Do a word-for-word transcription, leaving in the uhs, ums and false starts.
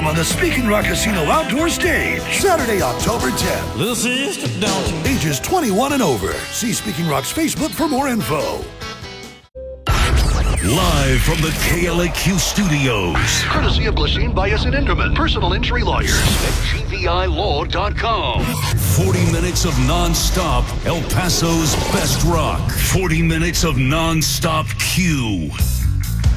on the Speaking Rock Casino outdoor stage, Saturday, October tenth. Little sister, don't you? Ages twenty-one and over. See Speaking Rock's Facebook for more info. Live from the K L A Q studios. Courtesy of Glasheen, Bias and Inderman, personal injury lawyers. At G V I law dot com. forty minutes of non-stop El Paso's best rock. forty minutes of non-stop Q.